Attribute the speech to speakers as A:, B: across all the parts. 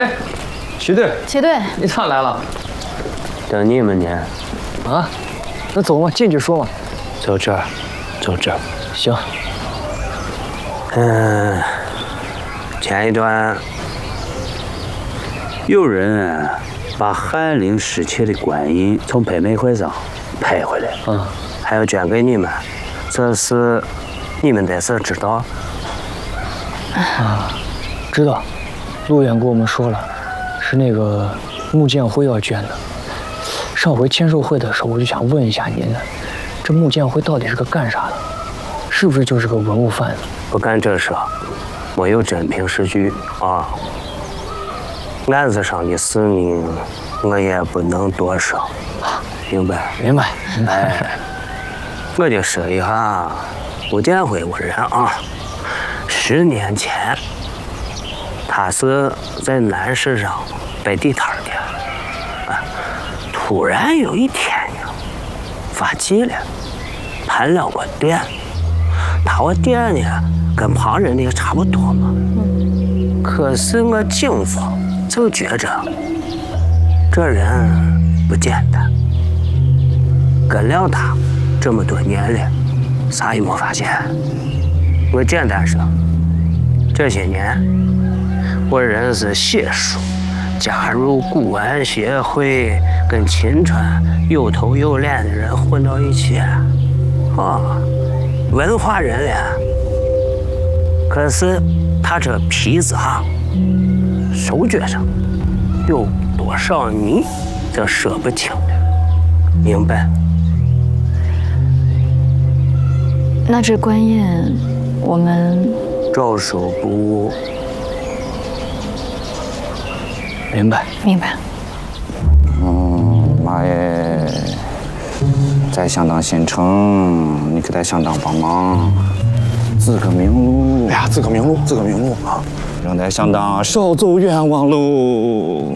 A: 齐队，
B: 齐队，
A: 你咋来了？
C: 等你们呢。
A: 啊，那走嘛，进去说嘛。
C: 走这儿，走这儿。
A: 行。
C: 前一段有人把翰林失窃的官印从拍卖会上拍回来，还要捐给你们，这事你们得是知道。
A: 知道，陆远跟我们说了，是那个穆建辉要捐的。上回签售会的时候，我就想问一下您，这穆建辉到底是个干啥的？是不是就是个文物贩子？
C: 不干这事，没有真凭实据啊。案子上的事呢，我也不能多说，明白？
A: 明白。
C: 我就说一下穆建辉我人啊，10年前，他是在南市上摆地摊的，突然有一天呢，发迹了，盘了个店，他我店呢跟旁人的也差不多嘛，可是我警方就觉着这人不简单，跟了他这么多年了，啥也没发现。我简单说，这些年我认识写书，加入古玩协会，跟秦川有头有脸的人混到一起，文化人了。可是他这皮子手脚上有多少泥，这说不清的，明白？
B: 那这官印，我们
C: 照收不误。
A: 明白。
B: 明白。
D: 妈耶，在相当县城，你可得相当帮忙，自个明路。
E: 哎呀，自个明路啊！
D: 仍得相当少走冤枉路。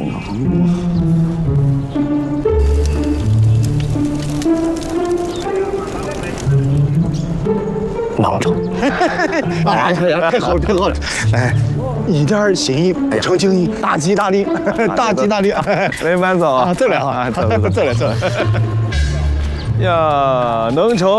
A: 囊中。
E: 哎呀，太好了！哎，一点心意不成敬意，大吉大利，大吉大利！
A: 没搬走啊？
E: 这来啊，这来。
A: 呀，能成。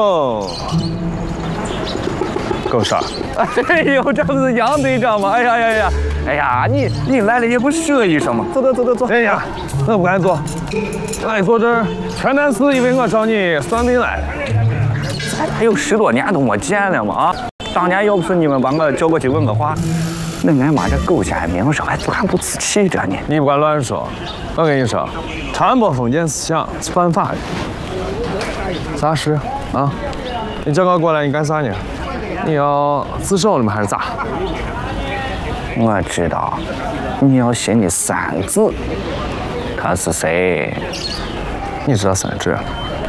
A: 够傻！哎呦，这不是杨队长吗？哎呀，你来了也不说一声嘛。走。哎呀，我不敢坐。来坐这儿，全南市因为我找你算命来了。咱还有10多年都没见了嘛啊！当年要不是你们把我叫过去问个话，
D: 那俺妈这狗血名声还不自气着呢。
A: 你不管乱说，我跟你说，传播封建思想是犯法的。啥事啊？你叫我过来，你干啥呢？你要自首了吗？还是咋？
D: 我知道，你要写你3字，他是谁？
A: 你知道3字？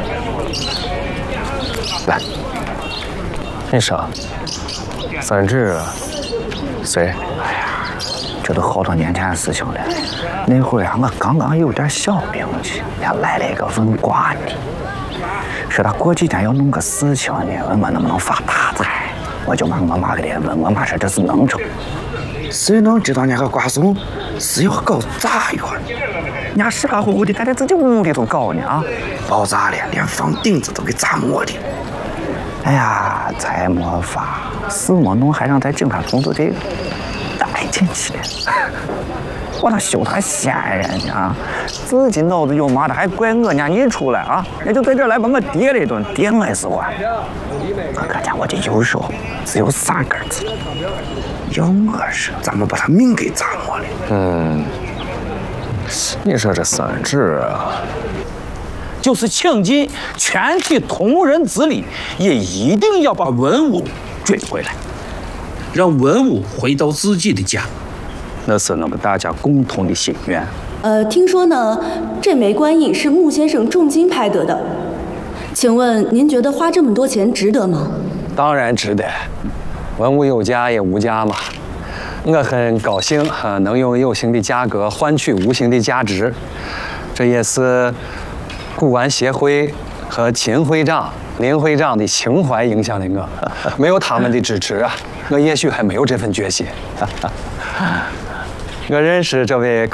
A: 来，你说3字谁？
D: 哎呀，这都好多年前的事情了。那会儿我刚刚有点小名气，来了一个问卦的，说他过几天要弄个事情呢，问我能不能发大财。我就把我妈给他问，我妈说这是能成。谁能知道人家个瓜怂是要搞炸药呢？人家湿巴乎乎的，在自己屋里头搞呢啊！爆炸了，连房顶子都给炸没了。哎呀，财没发，事没弄，还让在警察同志这个太进去了。我那羞他闲人呢啊！自己脑子有麻的，还怪我呢？你出来啊！也就在这来把我跌了一顿，跌我是我。我看见我这右手只有3根刺，要我是咱们把他命给砸没了。
A: 你说这3字啊，
F: 就是倾尽全体同仁之力，也一定要把文物追回来，让文物回到自己的家。
D: 那是我们大家共同的心愿。
G: 听说呢，这枚官印是穆先生重金拍得的，请问您觉得花这么多钱值得吗？
A: 当然值得，文物有价也无价嘛。我很高兴能用有形的价格换取无形的价值，这也是古玩协会和秦会长、林会长的情怀影响了我。没有他们的支持啊，我也许还没有这份决心。我认识这位